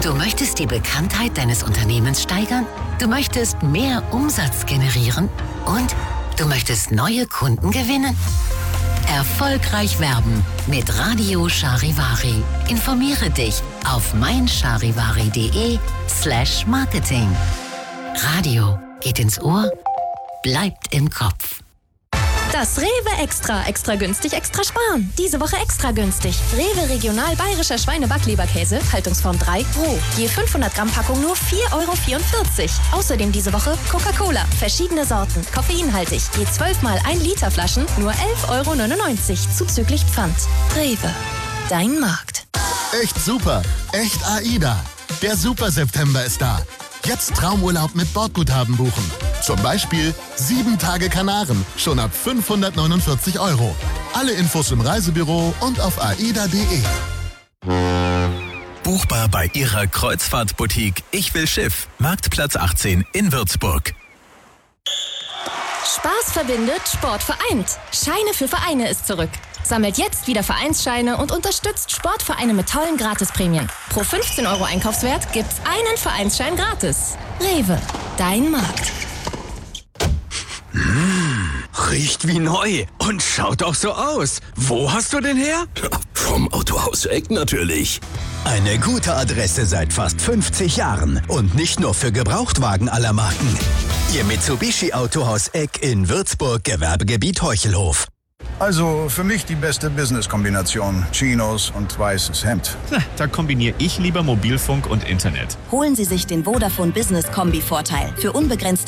Du möchtest die Bekanntheit deines Unternehmens steigern? Du möchtest mehr Umsatz generieren? Und du möchtest neue Kunden gewinnen? Erfolgreich werben mit Radio Charivari. Informiere dich auf meincharivari.de/Marketing. Radio geht ins Ohr, bleibt im Kopf. Das Rewe Extra günstig, extra sparen. Diese Woche extra günstig. Rewe Regional Bayerischer Schweinebacklieberkäse, Haltungsform 3, roh. Je 500 Gramm Packung nur 4,44 €. Außerdem diese Woche Coca-Cola, verschiedene Sorten, koffeinhaltig. Je 12 mal 1 Liter Flaschen, nur 11,99 € zuzüglich Pfand. Rewe, dein Markt. Echt super, echt AIDA. Der Super September ist da. Jetzt Traumurlaub mit Bordguthaben buchen. Zum Beispiel 7 Tage Kanaren, schon ab 549 €. Alle Infos im Reisebüro und auf aida.de. Buchbar bei Ihrer Kreuzfahrtboutique Ich will Schiff, Marktplatz 18 in Würzburg. Spaß verbindet, Sport vereint. Scheine für Vereine ist zurück. Sammelt jetzt wieder Vereinsscheine und unterstützt Sportvereine mit tollen Gratisprämien. Pro 15 € Einkaufswert gibt's einen Vereinsschein gratis. Rewe, dein Markt. Riecht wie neu und schaut auch so aus. Wo hast du den her? Vom Autohaus Eck natürlich. Eine gute Adresse seit fast 50 Jahren und nicht nur für Gebrauchtwagen aller Marken. Ihr Mitsubishi Autohaus Eck in Würzburg, Gewerbegebiet Heuchelhof. Also für mich die beste Business-Kombination. Chinos und weißes Hemd. Da kombiniere ich lieber Mobilfunk und Internet. Holen Sie sich den Vodafone Business Kombi-Vorteil für unbegrenzt